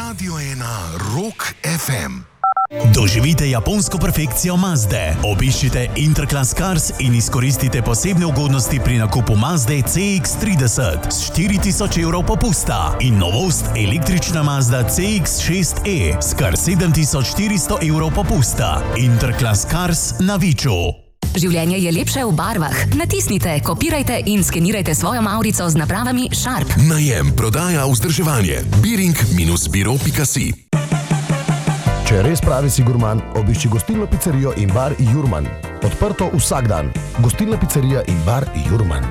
Radio 1 Rock FM. Doživite japonsko perfekcijo Mazde. Obiščite Interclass Cars in izkoristite posebne ugodnosti pri nakupu Mazde CX-30 s 4000 evrov popusta in novost električna Mazda CX-6e s kar 7400 evrov popusta. Interclass Cars na Viču. Življenje je lepše v barvah. Natisnite, kopirajte in skenirajte svojo mavrico z napravami Sharp. Najem, prodaja, vzdrževanje. Biring-biro.si. Če res pravi si gurman, obišči gostilno pizzerijo in bar Jurman. Odprto vsak dan. Gostilna pizzerija in bar Jurman.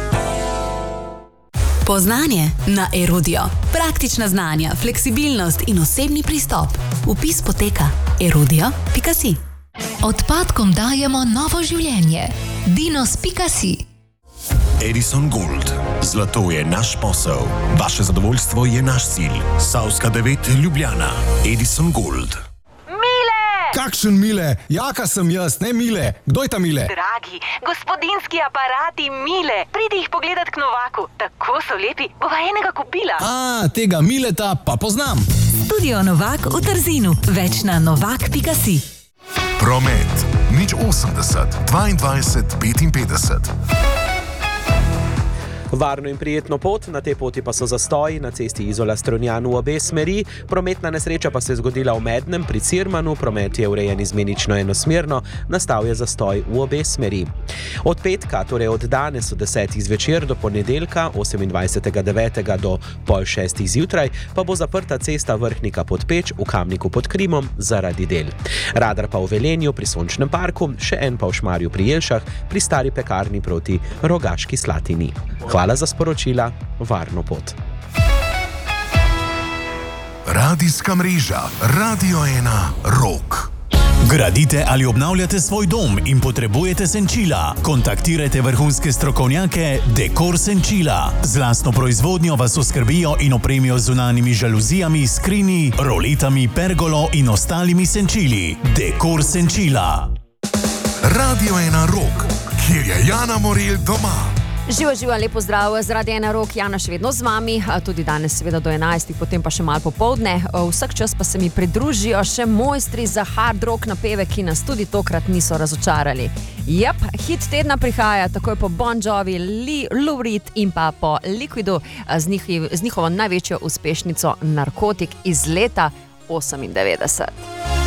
Poznanje na Erudio. Praktična znanja, fleksibilnost in osebni pristop. Vpis poteka erudio.si. Odpadkom dajemo novo življenje. Dinos.si. Edison Gold. Zlato je naš posel. Vaše zadovoljstvo je naš cilj. Savska 9, Ljubljana. Edison Gold. Kakšen Mile? Jaka sem jaz, ne Mile. Kdo je ta Mile? Dragi, gospodinski aparati Mile. Pridi jih pogledat k Novaku. Tako so lepi, bova enega kupila. Tega Mileta pa poznam. Studio Novak v Trzinu. Več na novak.si. Promet. 080 22 55. Varno in prijetno pot, na tej poti pa so zastoji na cesti Izola-Strunjan v obe smeri. Prometna nesreča pa se je zgodila v Mednem pri Cirmanu, promet je urejen izmenično enosmerno, nastal je zastoj v obe smeri. Od petka, torej od danes od 10. zvečer do ponedeljka 28.9. do 5:30 zjutraj, pa bo zaprta cesta Vrhnika pod Peč v Kamniku pod Krimom zaradi del. Radar pa v Velenju pri Sončnem parku, še en pa v Šmarju pri Jelšah pri Stari pekarni proti Rogaški Slatini. Hvala za sporočila, varno pot. Radijska mreža Radio 1 Rock. Gradite ali obnavljate svoj dom in potrebujete senčila? Kontaktirajte vrhunske strokovnjake Dekor Senčila. Z lastno proizvodnjo vas oskrbijo in opremijo z zunanjimi žaluzijami, skrini, roletami, pergolo in ostalimi senčili. Dekor Senčila. Radio 1 Rock, kjer je Jana Morel doma. Živa, lepo zdrav, z Radia 1 Rock, Jana še vedno z vami, tudi danes seveda do 11, potem pa še malo popoldne. Vsak čas pa se mi pridružijo še mojstri za hard rock napeve, ki nas tudi tokrat niso razočarali. Hit tedna prihaja, takoj po Bon Jovi, Lou Reed in pa po Liquidu z njihovo največjo uspešnico Narkotik iz leta 98.